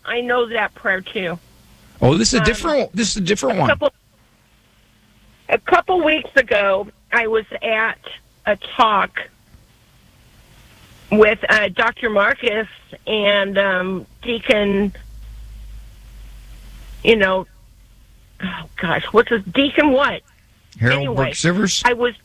I know that prayer too. Oh, this is a different one. A couple weeks ago, I was at a talk with Dr. Marcus and Deacon, oh gosh, what's his Deacon what? Harold Burke-Sivers?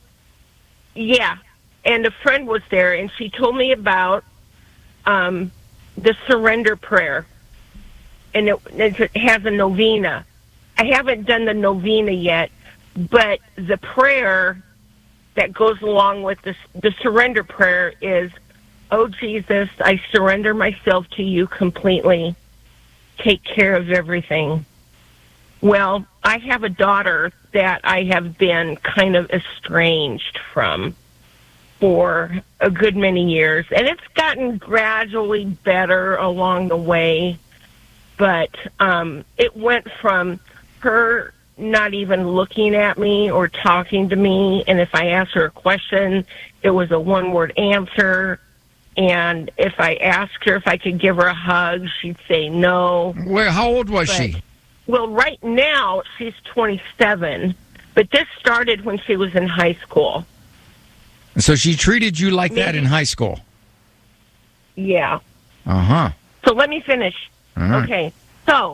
And a friend was there, and she told me about the surrender prayer, and it has a novena. I haven't done the novena yet, but the prayer that goes along with the surrender prayer is, "Oh, Jesus, I surrender myself to you completely. Take care of everything." Well, I have a daughter that I have been kind of estranged from for a good many years, and it's gotten gradually better along the way, but it went from her not even looking at me or talking to me, and if I asked her a question, it was a one-word answer, and if I asked her if I could give her a hug, she'd say no. Well, how old was she? Well, right now, she's 27, but this started when she was in high school. So she treated you like that in high school? Yeah. Uh-huh. So let me finish. Right. Okay. So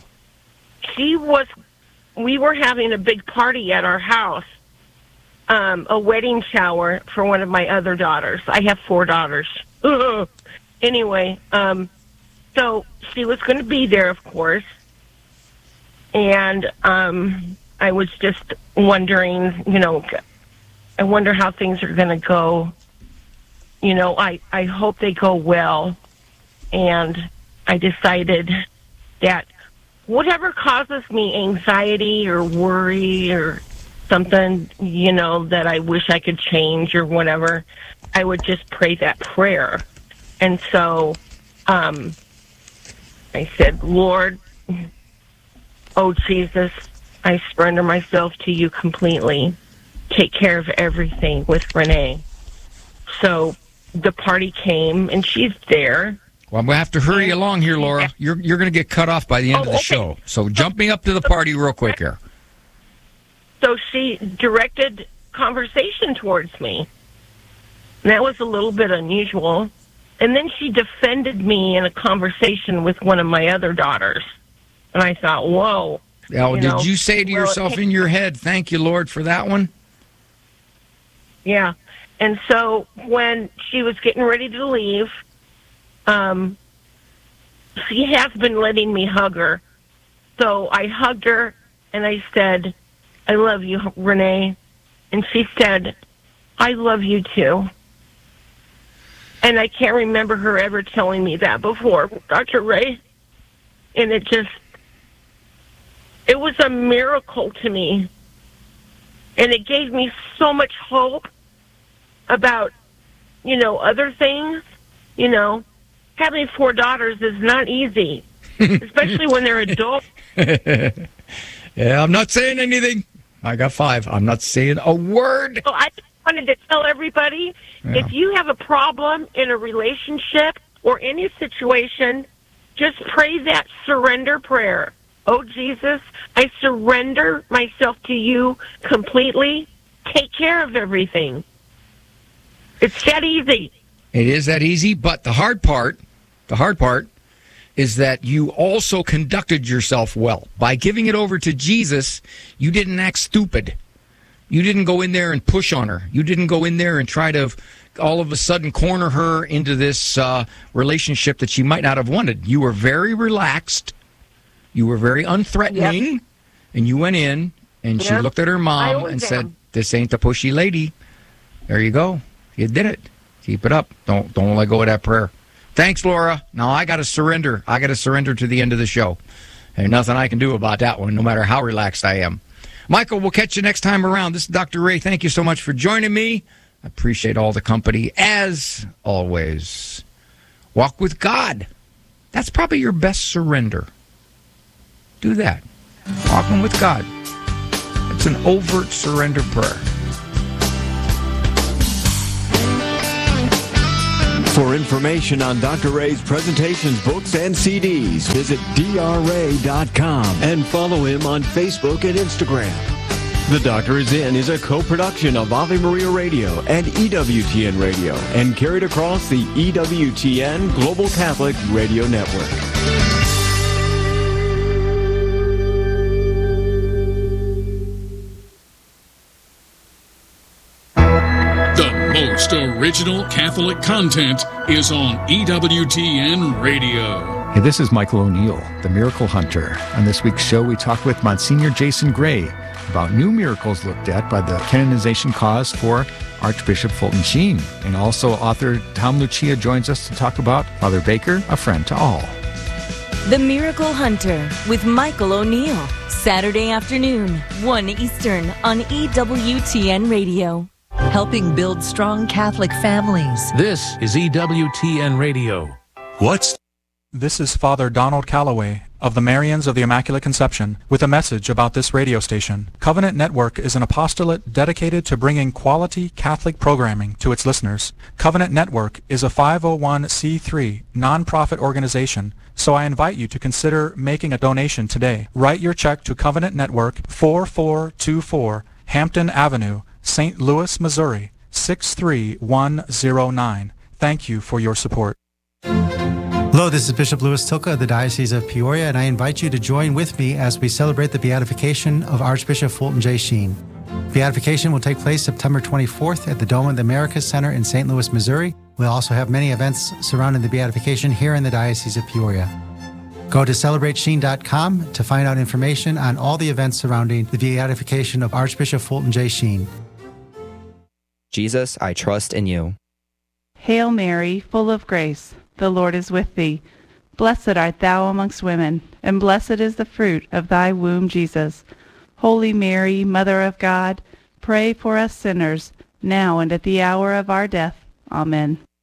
we were having a big party at our house, a wedding shower for one of my other daughters. I have 4 daughters. Anyway, so she was going to be there, of course. And I was just wondering, I wonder how things are going to go. I hope they go well. And I decided that whatever causes me anxiety or worry or something, that I wish I could change or whatever, I would just pray that prayer. And so I said, "Lord, oh, Jesus, I surrender myself to you completely. Take care of everything with Renee." So the party came, and she's there. Well, I'm going to have to hurry along here, Laura. You're going to get cut off by the end of the show. So jump me up to the party real quick here. So she directed conversation towards me. And that was a little bit unusual. And then she defended me in a conversation with one of my other daughters. And I thought, whoa. Oh, did you say to yourself in your head, "Thank you, Lord, for that one"? Yeah. And so when she was getting ready to leave, she has been letting me hug her. So I hugged her, and I said, "I love you, Renee." And she said, "I love you too." And I can't remember her ever telling me that before, Dr. Ray. And it was a miracle to me. And it gave me so much hope about, other things. Having 4 daughters is not easy, especially when they're adults. Yeah, I'm not saying anything. I got 5. I'm not saying a word. So I just wanted to tell everybody, if you have a problem in a relationship or any situation, just pray that surrender prayer. "Oh, Jesus, I surrender myself to you completely. Take care of everything." It's that easy. It is that easy, but the hard part is that you also conducted yourself well. By giving it over to Jesus, you didn't act stupid. You didn't go in there and push on her. You didn't go in there and try to all of a sudden corner her into this relationship that she might not have wanted. You were very relaxed. You were very unthreatening. Yep. And you went in, and she looked at her mom and said, "This ain't the pushy lady." There you go. You did it. Keep it up. Don't let go of that prayer. Thanks, Laura. Now I got to surrender. I got to surrender to the end of the show. There's nothing I can do about that one, no matter how relaxed I am. Michael, we'll catch you next time around. This is Dr. Ray. Thank you so much for joining me. I appreciate all the company, as always. Walk with God. That's probably your best surrender. Do that. Walking with God. It's an overt surrender prayer. For information on Dr. Ray's presentations, books, and CDs, visit drray.com and follow him on Facebook and Instagram. The Doctor is In is a co-production of Ave Maria Radio and EWTN Radio and carried across the EWTN Global Catholic Radio Network. Most original Catholic content is on EWTN Radio. Hey, this is Michael O'Neill, the Miracle Hunter. On this week's show, we talk with Monsignor Jason Gray about new miracles looked at by the canonization cause for Archbishop Fulton Sheen. And also author Tom Lucia joins us to talk about Father Baker, a friend to all. The Miracle Hunter with Michael O'Neill. Saturday afternoon, 1 Eastern on EWTN Radio. Helping build strong Catholic families. This is EWTN Radio. This is Father Donald Calloway of the Marians of the Immaculate Conception with a message about this radio station. Covenant Network is an apostolate dedicated to bringing quality Catholic programming to its listeners. Covenant Network is a 501c3 nonprofit organization, so I invite you to consider making a donation today. Write your check to Covenant Network, 4424 Hampton Avenue, St. Louis, Missouri, 63109. Thank you for your support. Hello, this is Bishop Louis Tilka of the Diocese of Peoria, and I invite you to join with me as we celebrate the beatification of Archbishop Fulton J. Sheen. Beatification will take place September 24th at the Dome of the Americas Center in St. Louis, Missouri. We'll also have many events surrounding the beatification here in the Diocese of Peoria. Go to celebratesheen.com to find out information on all the events surrounding the beatification of Archbishop Fulton J. Sheen. Jesus, I trust in you. Hail Mary, full of grace, the Lord is with thee. Blessed art thou amongst women, and blessed is the fruit of thy womb, Jesus. Holy Mary, Mother of God, pray for us sinners, now and at the hour of our death. Amen.